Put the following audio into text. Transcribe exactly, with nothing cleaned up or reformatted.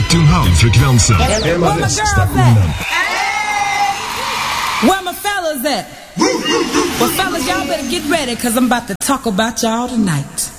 nittio komma fem frekvensen. Where my girls at? Where my fellas at? Well, fellas, y'all better get ready, cause I'm about to talk about y'all tonight.